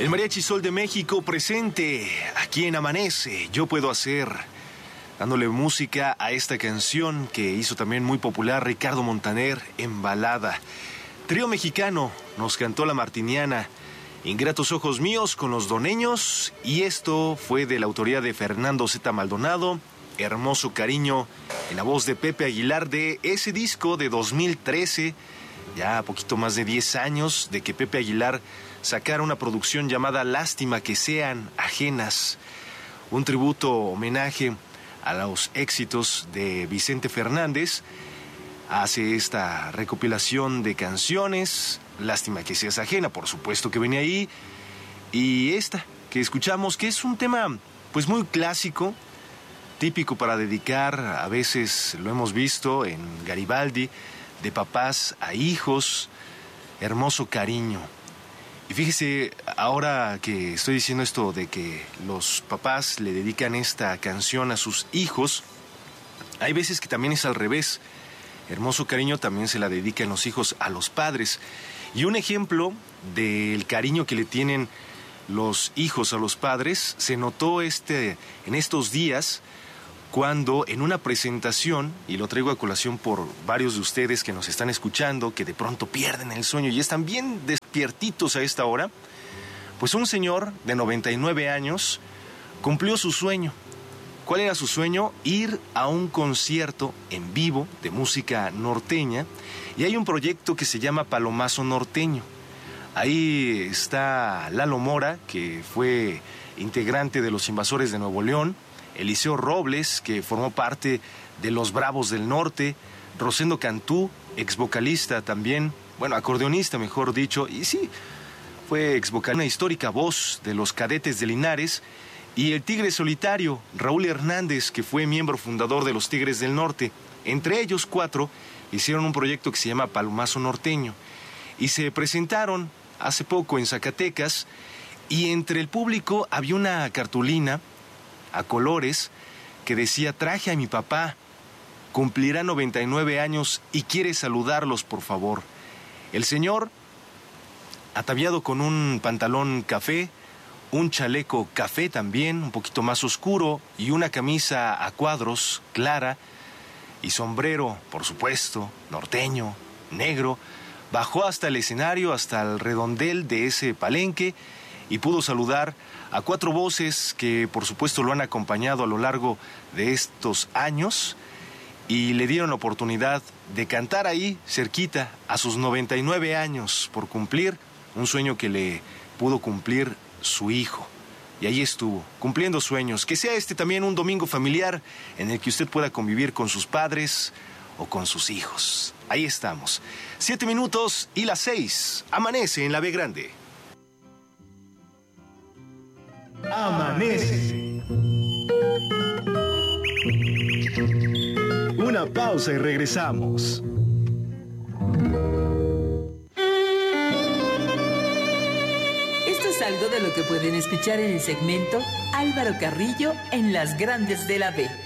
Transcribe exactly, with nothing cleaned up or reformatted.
El Mariachi Sol de México presente aquí en Amanece, Yo Puedo Hacer, dándole música a esta canción que hizo también muy popular Ricardo Montaner en balada. Trío mexicano nos cantó La Martiniana, Ingratos Ojos Míos con Los Doneños, y esto fue de la autoría de Fernando Z. Maldonado, Hermoso Cariño, en la voz de Pepe Aguilar, de ese disco de dos mil trece, ya poquito más de diez años de que Pepe Aguilar sacara una producción llamada Lástima que sean ajenas, un tributo homenaje a los éxitos de Vicente Fernández. Hace esta recopilación de canciones, Lástima que seas ajena, por supuesto que venía ahí, y esta que escuchamos, que es un tema pues muy clásico, típico para dedicar, a veces lo hemos visto en Garibaldi, de papás a hijos, Hermoso Cariño. Y fíjese, ahora que estoy diciendo esto de que los papás le dedican esta canción a sus hijos, hay veces que también es al revés. Hermoso Cariño también se la dedican los hijos a los padres. Y un ejemplo del cariño que le tienen los hijos a los padres se notó este, en estos días, cuando en una presentación, y lo traigo a colación por varios de ustedes que nos están escuchando, que de pronto pierden el sueño y están bien despiertitos a esta hora, pues un señor de noventa y nueve años cumplió su sueño. ¿Cuál era su sueño? Ir a un concierto en vivo de música norteña, y hay un proyecto que se llama Palomazo Norteño. Ahí está Lalo Mora, que fue integrante de los Invasores de Nuevo León, Eliseo Robles, que formó parte de los Bravos del Norte, Rosendo Cantú, ex vocalista también, bueno, acordeonista mejor dicho, y sí, fue ex vocalista, una histórica voz de los Cadetes de Linares, y el Tigre Solitario, Raúl Hernández, que fue miembro fundador de los Tigres del Norte. Entre ellos cuatro hicieron un proyecto que se llama Palomazo Norteño, y se presentaron hace poco en Zacatecas, y entre el público había una cartulina a colores que decía: traje a mi papá, cumplirá noventa y nueve años y quiere saludarlos, por favor. El señor, ataviado con un pantalón café, un chaleco café también, un poquito más oscuro, y una camisa a cuadros clara, y sombrero, por supuesto, norteño, negro, bajó hasta el escenario, hasta el redondel de ese palenque, y pudo saludar a cuatro voces que por supuesto lo han acompañado a lo largo de estos años, y le dieron la oportunidad de cantar ahí cerquita a sus noventa y nueve años por cumplir un sueño que le pudo cumplir su hijo. Y ahí estuvo, cumpliendo sueños. Que sea este también un domingo familiar en el que usted pueda convivir con sus padres o con sus hijos. Ahí estamos. Siete minutos y las seis. Amanece en la B Grande. Amanece. Una pausa y regresamos. Esto es algo de lo que pueden escuchar en el segmento Álvaro Carrillo en Las Grandes de la B.